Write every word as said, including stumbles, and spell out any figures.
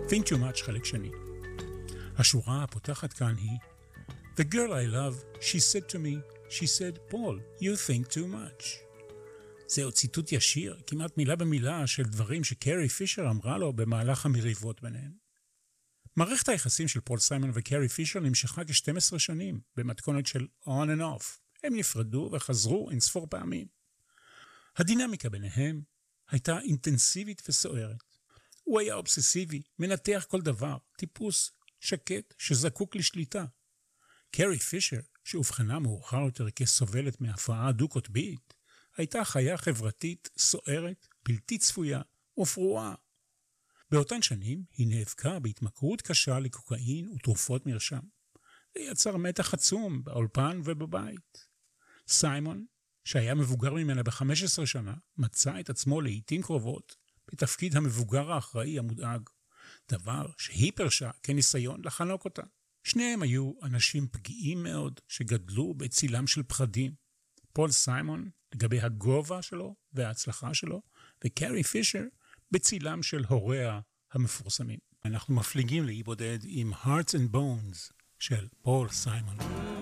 Think Too Much חלק שני. השורה הפותחת כאן היא The girl I love, she said to me, she said, Paul, you think too much. זהו ציטוט ישיר, כמעט מילה במילה של דברים שקרי פישר אמרה לו במהלך המריבות ביניהם. מערכת היחסים של פול סיימון וקרי פישר נמשכה כ-שתים עשרה שנים, במתכונת של on and off. הם נפרדו וחזרו אין ספור פעמים. הדינמיקה ביניהם הייתה אינטנסיבית וסוערת. הוא היה אובססיבי, מנתח כל דבר, טיפוס שקט שזקוק לשליטה. קרי פישר, שאובחנה מאוחר יותר כסובלת מהפרעה דו-קוטבית, הייתה חיה חברתית סוערת, בלתי צפויה ופרועה. באותן שנים היא נאבקה בהתמכרות קשה לקוקאין ותרופות מרשם. זה יצר מתח עצום באולפן ובבית. סיימון, שהיה מבוגר ממנה ב-חמש עשרה שנה, מצא את עצמו לעתים קרובות בתפקיד המבוגר האחראי המודאג, דבר שהיא פרשה כניסיון לחנוק אותה. שניהם היו אנשים פגיעים מאוד שגדלו בצילם של פחדים. פול סיימון לגבי הגובה שלו וההצלחה שלו, וקרי פישר בצילם של הוריה המפורסמים. אנחנו מפליגים לאי בודד עם Hearts and Bones של פול סיימון.